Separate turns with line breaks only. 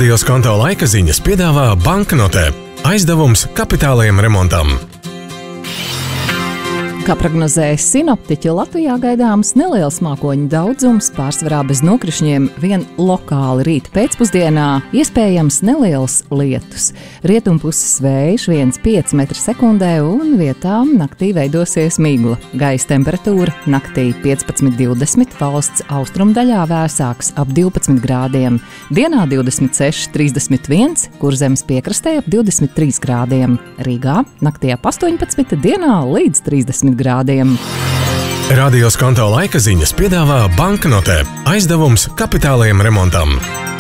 Radio Skonto laika ziņas piedāvā banknotē. Aizdevums kapitālajam remontam.
Kā prognozēja sinoptiķi, Latvijā gaidāms neliels mākoņu daudzums, pārsvarā bez nokrišņiem, vien lokāli rīt pēcpusdienā, iespējams neliels lietus. Rietumpuses vējš 1,5 m/sekundē un vietām naktī veidosies migla. Gaisa temperatūra naktī 15–20, valsts austrumdaļā vēsāks ap 12 grādiem. Dienā 26–31, Kurzemes piekrastē ap 23 grādiem. Rīgā naktī ap 18, dienā līdz 30 grādiem.
Radio Skonto laika ziņas piedāvā banknotē. Aizdevums kapitālajam remontam.